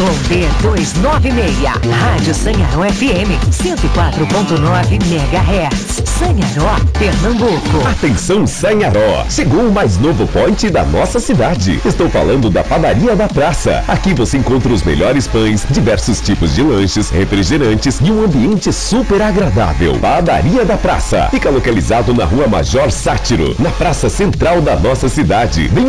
B296. Rádio Sanharó FM 104.9 MHz. Sanharó, Pernambuco. Atenção, Sanharó! Chegou o mais novo point da nossa cidade. Estou falando da Padaria da Praça. Aqui você encontra os melhores pães, diversos tipos de lanches, refrigerantes e um ambiente super agradável. Padaria da Praça. Fica localizado na Rua Major Sátiro, na praça central da nossa cidade. Venha